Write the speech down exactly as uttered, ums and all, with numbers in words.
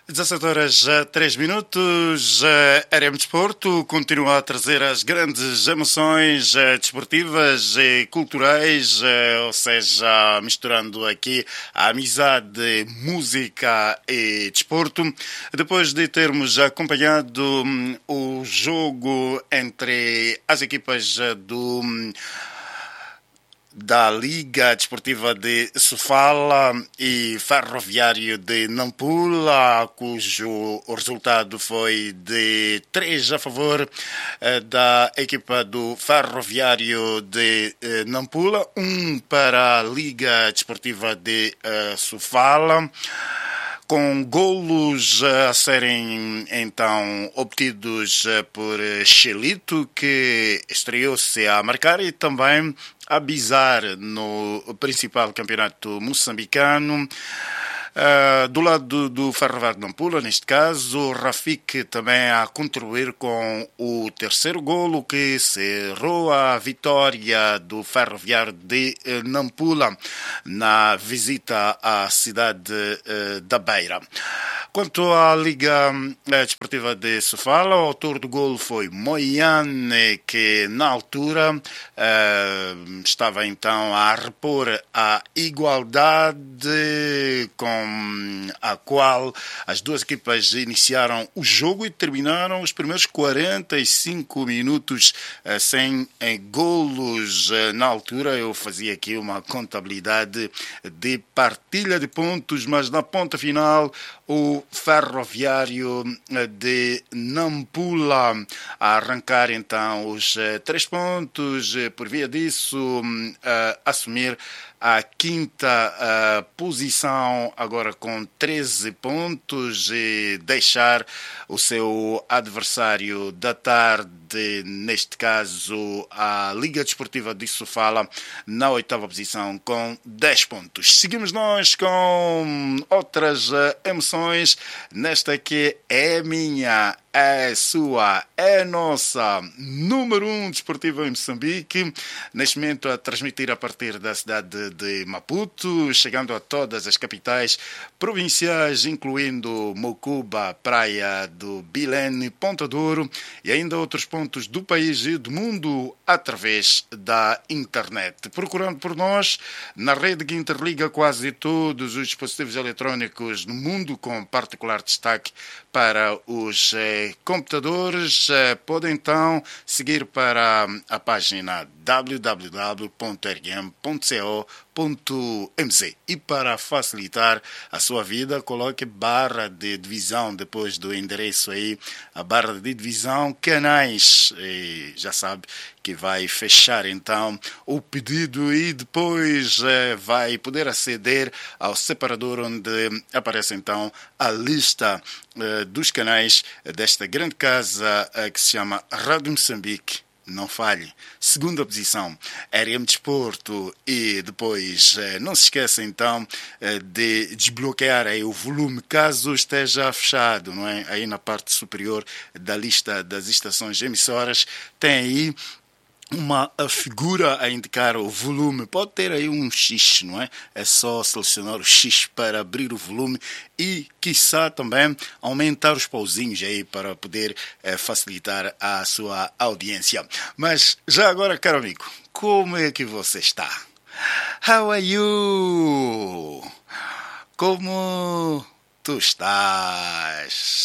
dezassete horas, três minutos. A R M Desporto continua a trazer as grandes emoções desportivas e culturais, ou seja, misturando aqui a amizade, música e desporto. Depois de termos acompanhado o jogo entre as equipas do da Liga Desportiva de Sofala e Ferroviário de Nampula, cujo resultado foi de três a favor eh, da equipa do Ferroviário de eh, Nampula, um para a Liga Desportiva de eh, Sofala, com golos a serem então obtidos por Chelito, que estreou-se a marcar, e também a Bizar no principal campeonato moçambicano. Uh, do lado do, do Ferroviário de Nampula, neste caso, Rafik também a contribuir com o terceiro golo, que cerrou a vitória do Ferroviário de uh, Nampula na visita à cidade uh, da Beira. Quanto à Liga Desportiva de Sofala, o autor do golo foi Moiane, que na altura uh, estava então a repor a igualdade com a qual as duas equipas iniciaram o jogo e terminaram os primeiros quarenta e cinco minutos uh, sem uh, golos. Uh, na altura eu fazia aqui uma contabilidade de partilha de pontos, mas na ponta final o Ferroviário de Nampula a arrancar então os uh, três pontos, uh, por via disso uh, assumir a quinta uh, posição, agora com treze pontos, e deixar o seu adversário da tarde, neste caso a Liga Desportiva de Sofala, na oitava posição com dez pontos. Seguimos nós com outras uh, emoções, nesta que é minha, é sua, é nossa, número um desportiva em Moçambique, neste momento a transmitir a partir da cidade de Maputo, chegando a todas as capitais provinciais, incluindo Mocuba, Praia do Bilene, Ponta Douro e ainda outros pontos do país e do mundo através da internet. Procurando por nós na rede que interliga quase todos os dispositivos eletrónicos no mundo, com particular destaque para os eh, computadores, eh, pode então seguir para a página w w w ponto r m ponto co ponto m z, e para facilitar a sua vida, coloque barra de divisão depois do endereço aí, a barra de divisão, canais, e já sabe que vai fechar então o pedido e depois eh, vai poder aceder ao separador onde aparece então a lista eh, dos canais desta grande casa eh, que se chama Rádio Moçambique. Não falhe. Segunda posição, R M Desporto. E depois, não se esqueça então de desbloquear aí o volume, caso esteja fechado, não é? Aí na parte superior da lista das estações emissoras, tem aí uma figura a indicar o volume. Pode ter aí um X, não é? É só selecionar o X para abrir o volume e, quiçá, também aumentar os pauzinhos aí para poder eh, facilitar a sua audiência. Mas, já agora, caro amigo, como é que você está? How are you? Como tu estás?